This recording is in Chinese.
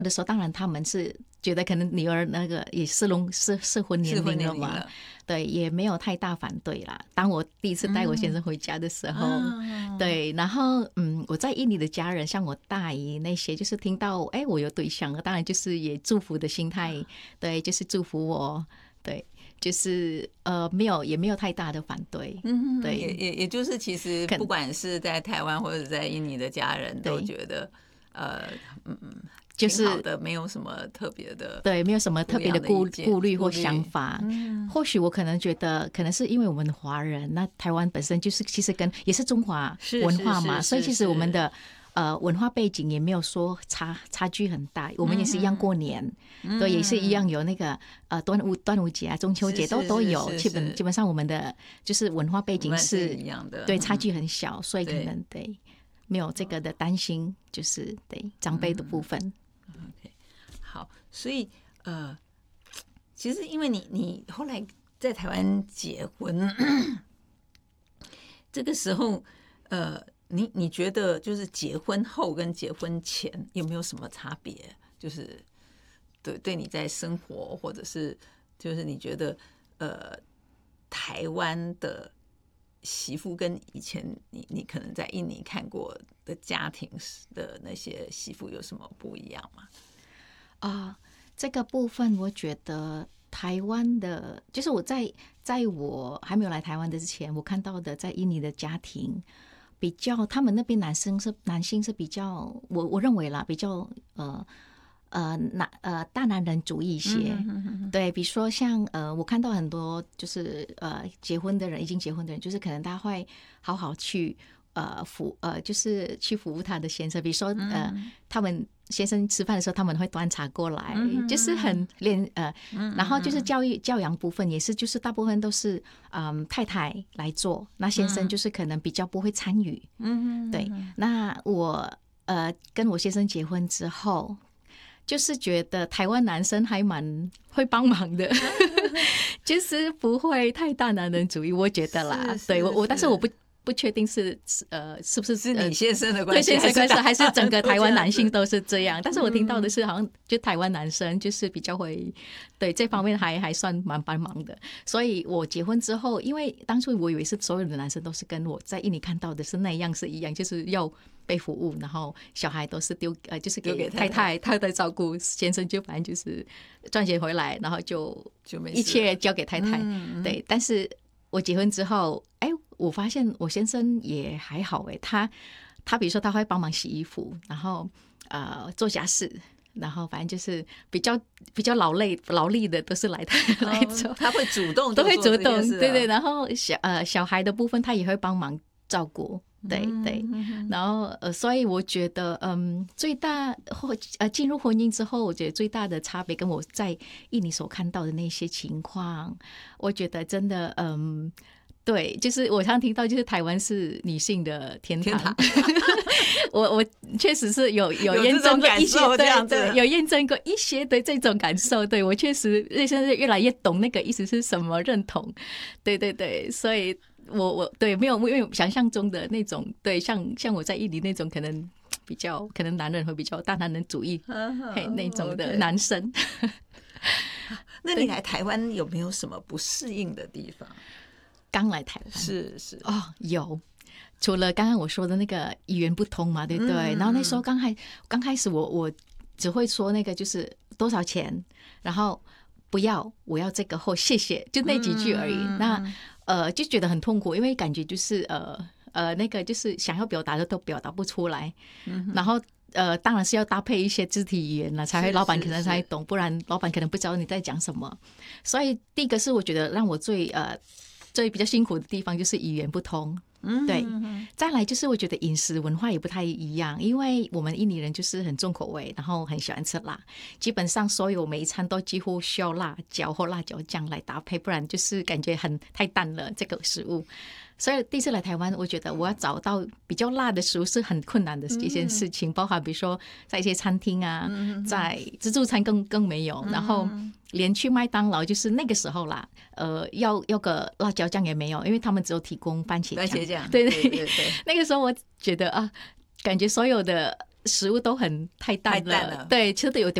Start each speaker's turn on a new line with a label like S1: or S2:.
S1: 的时候，当然他们是觉得可能女儿那个也适婚年龄了嘛，对，也没有太大反对啦。当我第一次带我先生回家的时候，对，然后我在印尼的家人，像我大姨那些，就是听到我有对象了，当然就是也祝福的心态，对，就是祝福我，对。就是也没有太大的反对，对，
S2: 也就是其实不管是在台湾或者在印尼的家人都觉得就是挺好的，没有什么特别的，
S1: 对，没有什么特别的顾虑或想法。或许我可能觉得，可能是因为我们华人，那台湾本身就是其实也是中华文化嘛，所以其实我们的文化背景也没有说差距很大，我们也是一样过年，对，也是一样有那个端午节啊、中秋节都有，基本上我们的就是文化背景是
S2: 一样的，
S1: 对，差距很小，所以可能对没有这个的担心，就是对长辈的部分。
S2: OK， 好，所以其实因为你后来在台湾结婚，这个时候你觉得就是结婚后跟结婚前有没有什么差别？就是对你在生活，或者是就是你觉得台湾的媳妇跟以前你可能在印尼看过的家庭的那些媳妇有什么不一样吗？
S1: 这个部分我觉得台湾的，就是我在我还没有来台湾的之前，我看到的在印尼的家庭。比较他们那边男性是比较我认为啦，比较大男人主义一些，对，比如说像我看到很多就是结婚的人，已经结婚的人，就是可能他会好好去就是去服务他的先生，比如说他们先生吃饭的时候，他们会端茶过来，就是很然后就是教养部分也是，就是大部分都是太太来做，那先生就是可能比较不会参与，对。那我跟我先生结婚之后，就是觉得台湾男生还蛮会帮忙的，就是不会太大男人主义，我觉得啦，对我但是我不确定是不是
S2: 是你先生的关系，
S1: 对先生关系，还是整个台湾男性都是这样？但是我听到的是，好像就台湾男生就是比较会对这方面还算蛮帮忙的。所以我结婚之后，因为当初我以为是所有的男生都是跟我在印尼看到的是那样是一样，就是要被服务，然后小孩都是就是给太太照顾，先生就反正就是赚钱回来，然后就一切交给太太。对，但是我结婚之后，我发现我先生也还好，他比如说他会帮忙洗衣服，然后做家事，然后反正就是比较劳力的都是来做，
S2: 他会主动
S1: 都会主动，对，然后小孩的部分他也会帮忙照顾。对，然后所以我觉得最大进入婚姻之后，我觉得最大的差别跟我在印尼所看到的那些情况，我觉得真的对，就是我常听到，就是台湾是女性的天堂。我确实是有验证过一些，对，有验证过一些的这种感受。对，我确实现在越来越懂那个意思是什么，认同。对，所以我对没有想象中的那种，对，像我在印尼那种可能比较可能男人会比较大男人主义那种的男生。
S2: 那你来台湾有没有什么不适应的地方？
S1: 刚来台湾
S2: 是
S1: 有，除了刚刚我说的那个语言不通嘛，对不对？然后那时候刚开始我只会说那个就是多少钱，然后不要，我要这个或谢谢，就那几句而已。那就觉得很痛苦，因为感觉就是那个就是想要表达的都表达不出来，然后当然是要搭配一些肢体语言了，才会老板可能才懂，不然老板可能不知道你在讲什么。所以第一个是我觉得让我最比较辛苦的地方就是语言不通，对。再来就是我觉得饮食文化也不太一样，因为我们印尼人就是很重口味，然后很喜欢吃辣，基本上所有每一餐都几乎需要辣椒或辣椒酱来搭配，不然就是感觉太淡了这个食物。所以第一次来台湾，我觉得我要找到比较辣的食物是很困难的一件事情，包含比如说在一些餐厅啊，在自助餐更没有，然后连去麦当劳就是那个时候啦，要个辣椒酱也没有，因为他们只有提供番茄酱。
S2: 对，
S1: 那个时候我觉得感觉所有的食物都很太淡
S2: 太淡了
S1: 对，吃的有点